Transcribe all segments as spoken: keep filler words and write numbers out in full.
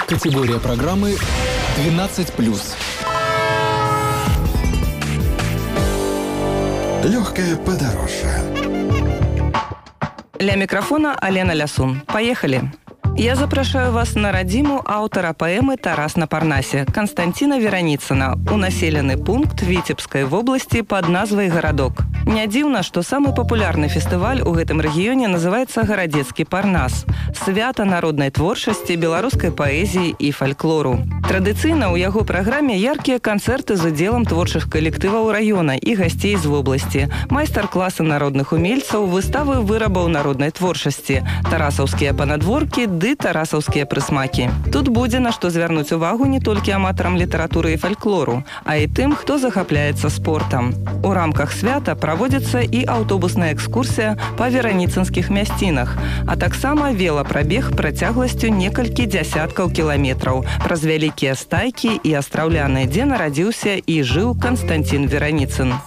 Категория программы двенадцать плюс. Легкое подорожье. Ля микрофона Алена Лясун. Поехали! Я запрашаю вас на радзіму аўтара паэмы «Тарас на Парнасе» Константина Вераніцына у населены пункт Віцебскай вобласці пад назвай Гарадок. Не дзіўна, што самы папулярны фестываль у гэтым рэгіёне называецца «Гарадзецкі Парнас» – свята народнай творчасці, беларускай паэзіі і фальклору. Традыцыйна ў яго праграме яркія канцэрты з удзелам творчых калектываў раёна і гасцей з вобласці, майстар-класы народных умельцаў, выставы вырабаў народнай творчасці, тарасаўскія панадворкі ды тарасаўскія прысмакі. Тут будзе на што звярнуць увагу не толькі аматарам літаратуры і фальклору, а і тым, хто захапляецца спортам. У рамках свята праводзіцца і аўтобусная экскурсія па вераніцынскіх мясцінах, а таксама велапрабег працягласцю некалькі дзясяткаў кіламетраў праз вялікія стайкі і астраўляны, дзе нарадзіўся і жыў Константин Вераніцын.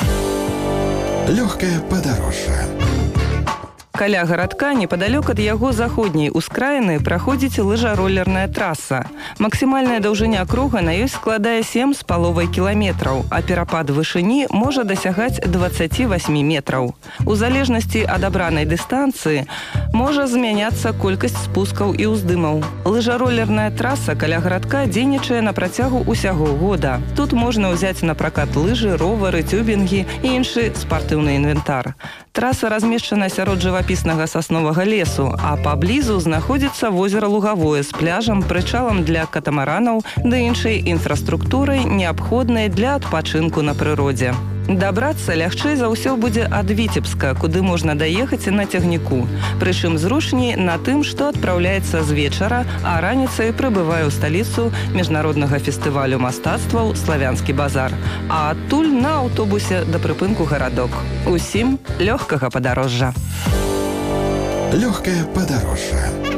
Легкое подорожье. Каля гарадка, непадалёк ад яго заходняй ускраіны, праходзіць лыжаролерная траса. Максімальная даўжыня круга на ёй складае сем з паловай кіламетраў, а перапад вышыні можа дасягаць дваццаць восемь метраў. У залежнасці ад абранай дыстанцыі можа змяняцца колькасць спускаў і ўздымаў. Лыжаролерная траса каля гарадка дзейнічае на працягу ўсяго года. Тут можна ўзяць на пракат лыжы, ровары, цюбінгі і іншы спартыўны інвентар. Траса размешчана сярод жывапіснага сасновага лесу, а паблізу знаходзіцца возера Лугавое з пляжам, прычалам для катамаранаў ды іншай інфраструктурай, неабходнай для адпачынку на прыродзе. Дабрацца лягчэй за ўсё будзе ад Віцебска, куды можна даехаць на цягніку. Прычым зручней на тым, што адпраўляецца з вечара, а раніцай прыбывае ў сталіцу міжнароднага фестывалю мастацтваў «Славянскі базар», а адтуль на аўтобусе да прыпынку Гарадок. Усім лёгкага падарожжа. Легкое подорожье.